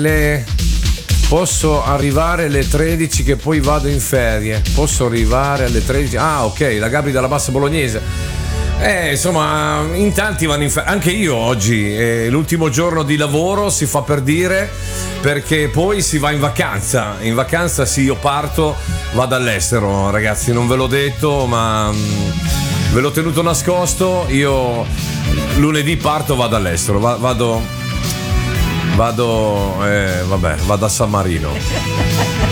Posso arrivare alle 13 che poi vado in ferie. Posso arrivare alle 13. Ah, ok, la Gabri dalla Bassa Bolognese. Insomma, in tanti vanno in ferie. Anche io oggi è l'ultimo giorno di lavoro, si fa per dire, perché poi si va in vacanza. In vacanza sì, io parto, vado all'estero, ragazzi, non ve l'ho detto, ma ve l'ho tenuto nascosto. Io lunedì parto, vado all'estero, vado a San Marino.